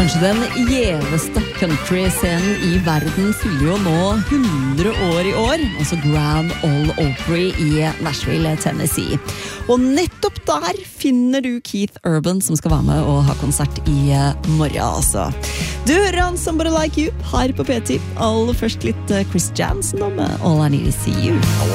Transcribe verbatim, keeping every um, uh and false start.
Kanskje den gjeveste country-scenen i verden fyller jo nå hundre år i år, altså Grand Ole Opry i Nashville, Tennessee. Og nettopp der finner du Keith Urban som skal være med og ha konsert i morgen, altså. Du hører han Somebody Like You her på P ti. Aller først litt Chris Jansen med All I Need Is See You.